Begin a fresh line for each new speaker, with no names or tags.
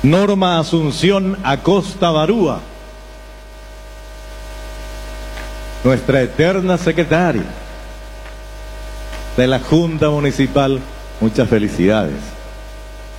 Norma Asunción Acosta Barúa, nuestra eterna secretaria de la Junta Municipal. Muchas felicidades.